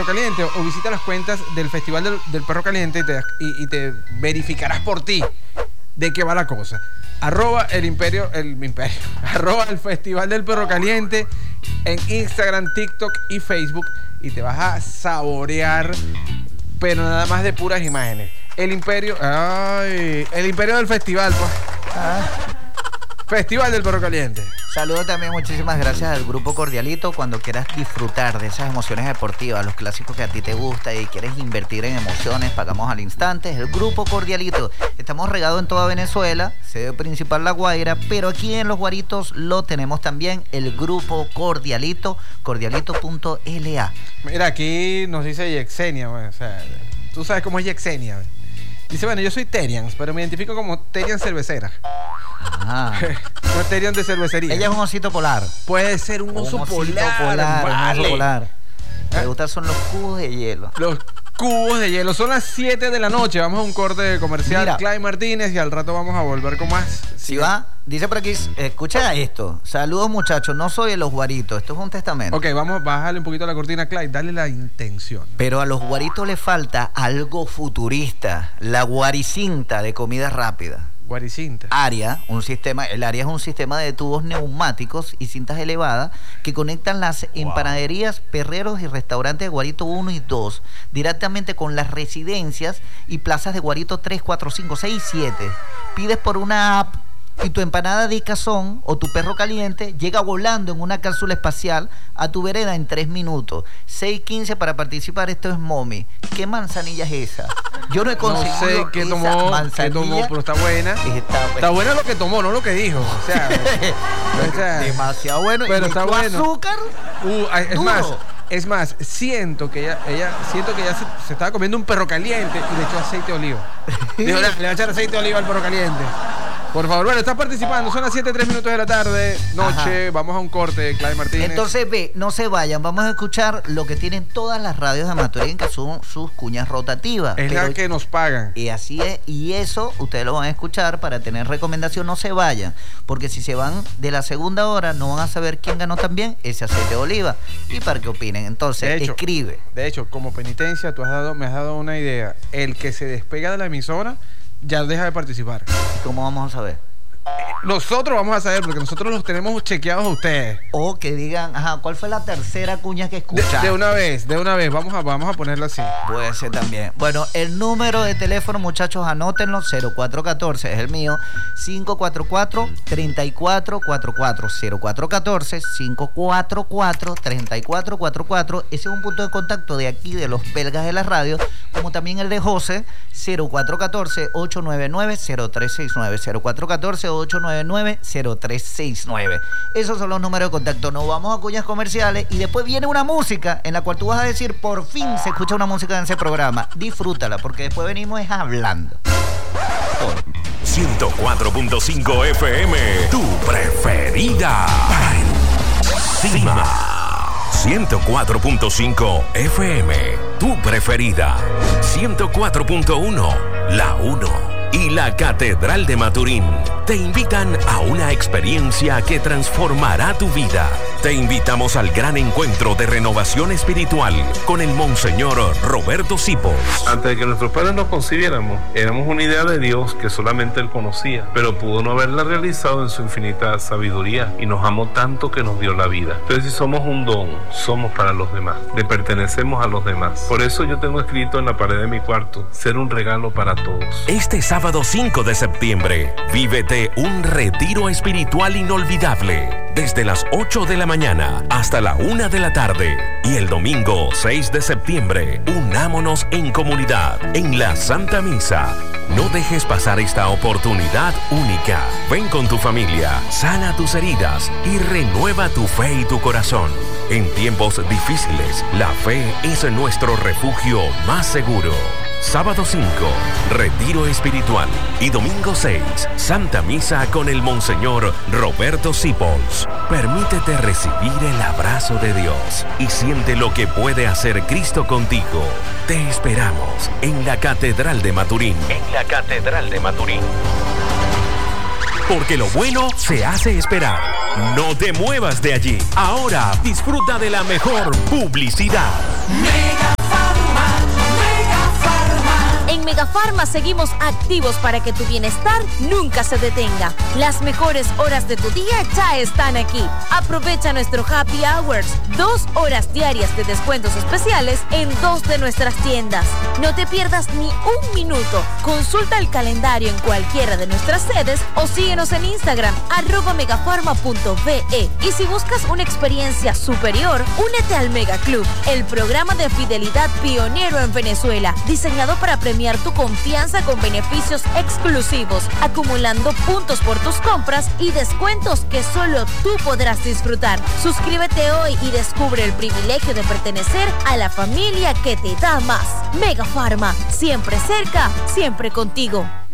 Caliente o visita las cuentas del Festival del Perro Caliente y te verificarás por ti de qué va la cosa. Arroba el imperio, arroba el Festival del Perro Caliente en Instagram, TikTok y Facebook y te vas a saborear, pero nada más de puras imágenes. El imperio del festival, pues. Festival del Perro Caliente. Saludos también, muchísimas gracias al Grupo Cordialito. Cuando quieras disfrutar de esas emociones deportivas, los clásicos que a ti te gusta y quieres invertir en emociones, pagamos al instante. Es el Grupo Cordialito. Estamos regados en toda Venezuela, sede principal La Guaira, pero aquí en Los Guaritos lo tenemos también, el Grupo Cordialito, cordialito.la. Mira, aquí nos dice Yexenia, o sea, tú sabes cómo es Yexenia. Dice, bueno, yo soy Terians, pero me identifico como Terian cervecera. No Terian de cervecería. Ella es un osito polar. Puede ser un oso polar. Un oso polar. Me gustan son los cubos de hielo. Los cubos de hielo. Son las 7 de la noche. Vamos a un corte comercial. Mira, Clyde Martínez, y al rato vamos a volver con más. Si va, dice por aquí, escucha esto. Saludos, muchachos, no soy de Los Guaritos, esto es un testamento. Ok, vamos, bájale un poquito la cortina, Clyde, dale la intención. Pero a Los Guaritos le falta algo futurista, la guaricinta de comida rápida. Guaricinta. El área es un sistema de tubos neumáticos y cintas elevadas que conectan las empanaderías, perreros y restaurantes de Guarito 1 y 2 directamente con las residencias y plazas de Guarito 3, 4, 5, 6 y 7. Pides por una app y tu empanada de cazón o tu perro caliente llega volando en una cápsula espacial a tu vereda en 3 minutos. 6:15 para participar. Esto es Momi. ¿Qué manzanilla es esa? Yo no he conseguido. No sé qué tomó, pero está buena. Está buena lo que tomó, no lo que dijo. O sea, demasiado bueno. Pero está bueno. Azúcar. Es más, siento que ella se estaba comiendo un perro caliente y le echó aceite de oliva. Dijo, le va a echar aceite de oliva al perro caliente. Por favor, bueno, estás participando, son las 7:03 de la tarde, noche, vamos a un corte, Clyde Martínez. Entonces, no se vayan, vamos a escuchar lo que tienen todas las radios de Maturín, que son sus cuñas rotativas. Es la que nos pagan. Y así es, y eso ustedes lo van a escuchar para tener recomendación, no se vayan, porque si se van de la segunda hora, no van a saber quién ganó también ese aceite de oliva, y para que opinen. Entonces, escribe. De hecho, como penitencia, me has dado una idea, el que se despega de la emisora, ya deja de participar. ¿Cómo vamos a saber? Nosotros vamos a saber, porque nosotros los tenemos chequeados a ustedes. O que digan, ¿cuál fue la tercera cuña que escuchaste? De una vez, vamos a ponerlo así. Puede ser también. Bueno, el número de teléfono, muchachos, anótenlo, 0414, es el mío, 544-3444, 0414-544-3444. Ese es un punto de contacto de aquí, de los belgas de la radio, como también el de José, 0414-899-0369, 0414-899-0369. Esos son los números de contacto. Nos vamos a cuñas comerciales y después viene una música en la cual tú vas a decir, por fin se escucha una música en ese programa. Disfrútala, porque después venimos hablando. 104.5 FM, tu preferida. Encima. 104.5 FM, tu preferida. 104.1, la 1. Y la Catedral de Maturín te invitan a una experiencia que transformará tu vida. Te invitamos al gran encuentro de renovación espiritual con el Monseñor Roberto Sipos. Antes de que nuestros padres nos concibiéramos, éramos una idea de Dios que solamente Él conocía, pero pudo no haberla realizado en su infinita sabiduría y nos amó tanto que nos dio la vida. Entonces, si somos un don, somos para los demás, le pertenecemos a los demás. Por eso yo tengo escrito en la pared de mi cuarto, ser un regalo para todos. Este sábado 5 de septiembre, vívete un retiro espiritual inolvidable. Desde las 8 de la mañana hasta la 1 de la tarde. Y el domingo 6 de septiembre, unámonos en comunidad en la Santa Misa. No dejes pasar esta oportunidad única. Ven con tu familia, sana tus heridas y renueva tu fe y tu corazón. En tiempos difíciles, la fe es nuestro refugio más seguro. Sábado 5, retiro espiritual. Y domingo 6, Santa Misa con el Monseñor Roberto Sipos. Permítete recibir el abrazo de Dios y siente lo que puede hacer Cristo contigo. Te esperamos en la Catedral de Maturín. En la Catedral de Maturín. Porque lo bueno se hace esperar. No te muevas de allí. Ahora disfruta de la mejor publicidad. Mega Megafarma seguimos activos para que tu bienestar nunca se detenga. Las mejores horas de tu día ya están aquí. Aprovecha nuestro Happy Hours, 2 horas diarias de descuentos especiales en 2 de nuestras tiendas. No te pierdas ni un minuto. Consulta el calendario en cualquiera de nuestras sedes o síguenos en Instagram, @megafarma.be. Y si buscas una experiencia superior, únete al Mega Club, el programa de fidelidad pionero en Venezuela, diseñado para premiar tu confianza con beneficios exclusivos, acumulando puntos por tus compras y descuentos que solo tú podrás disfrutar. Suscríbete hoy y descubre el privilegio de pertenecer a la familia que te da más. Mega Farma, siempre cerca, siempre contigo.